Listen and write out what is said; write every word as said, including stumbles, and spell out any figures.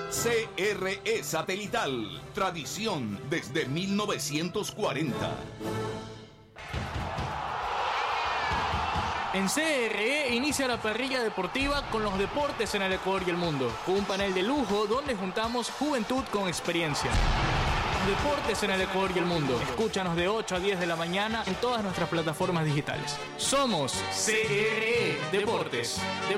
C R E Satelital, tradición desde mil novecientos cuarenta. En C R E inicia la parrilla deportiva con los deportes en el Ecuador y el mundo, con un panel de lujo donde juntamos juventud con experiencia. Deportes en el Ecuador y el mundo. Escúchanos de ocho a diez de la mañana en todas nuestras plataformas digitales. Somos C R E Deportes.